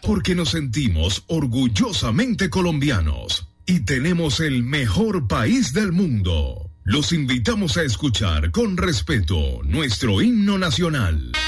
porque nos sentimos orgullosamente colombianos y tenemos el mejor país del mundo. Los invitamos a escuchar con respeto nuestro himno nacional.